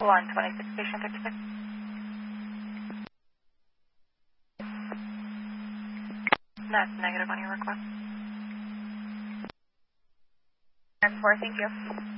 Line 26, station 56. That's negative on your request. 4, thank you.